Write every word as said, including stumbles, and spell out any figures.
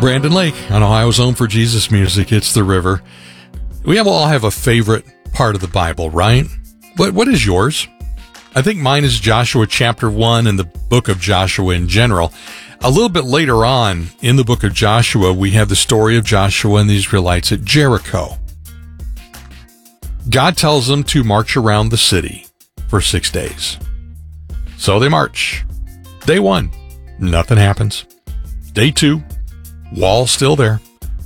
Brandon Lake on Ohio's Home for Jesus Music. It's the river. We have, all have a favorite part of the Bible, right? What What is yours? I think mine is Joshua chapter one and the book of Joshua in general. A little bit later on in the book of Joshua, we have the story of Joshua and the Israelites at Jericho. God tells them to march around the city for six days. So they march. Day one, nothing happens. Day two, wall still there.